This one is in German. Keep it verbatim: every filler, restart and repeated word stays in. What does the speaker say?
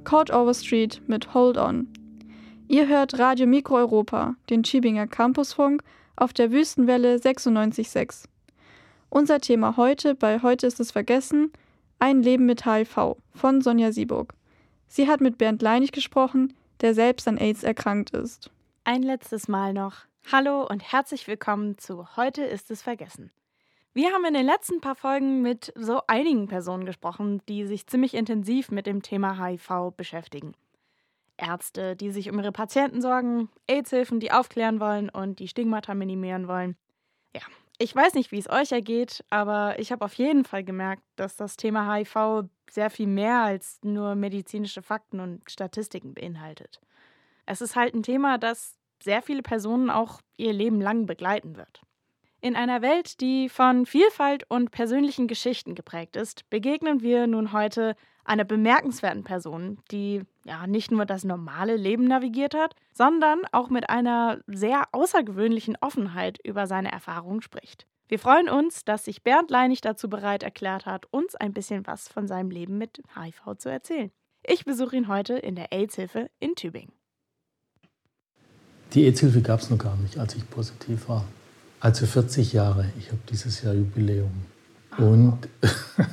Court Overstreet mit Hold On. Ihr hört Radio Mikro Europa, den Tübinger Campusfunk auf der Wüstenwelle sechsundneunzig Komma sechs. Unser Thema heute bei Heute ist es vergessen, ein Leben mit H I V von Sonja Sieburg. Sie hat mit Bernd Leinig gesprochen, der selbst an AIDS erkrankt ist. Ein letztes Mal noch. Hallo und herzlich willkommen zu Heute ist es vergessen. Wir haben in den letzten paar Folgen mit so einigen Personen gesprochen, die sich ziemlich intensiv mit dem Thema H I V beschäftigen. Ärzte, die sich um ihre Patienten sorgen, AIDS-Hilfen, die aufklären wollen und die Stigmata minimieren wollen. Ja, ich weiß nicht, wie es euch ergeht, aber ich habe auf jeden Fall gemerkt, dass das Thema H I V sehr viel mehr als nur medizinische Fakten und Statistiken beinhaltet. Es ist halt ein Thema, das sehr viele Personen auch ihr Leben lang begleiten wird. In einer Welt, die von Vielfalt und persönlichen Geschichten geprägt ist, begegnen wir nun heute einer bemerkenswerten Person, die ja nicht nur das normale Leben navigiert hat, sondern auch mit einer sehr außergewöhnlichen Offenheit über seine Erfahrungen spricht. Wir freuen uns, dass sich Bernd Leinig dazu bereit erklärt hat, uns ein bisschen was von seinem Leben mit H I V zu erzählen. Ich besuche ihn heute in der AIDS-Hilfe in Tübingen. Die AIDS-Hilfe gab es noch gar nicht, als ich positiv war. Also vierzig Jahre. Ich habe dieses Jahr Jubiläum. Und